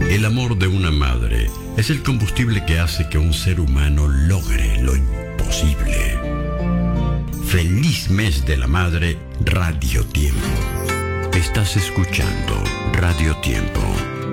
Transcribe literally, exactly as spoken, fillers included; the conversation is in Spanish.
El amor de una madre es el combustible que hace que un ser humano logre lo imposible. Feliz mes de la madre, Radio Tiempo. Estás escuchando Radio Tiempo.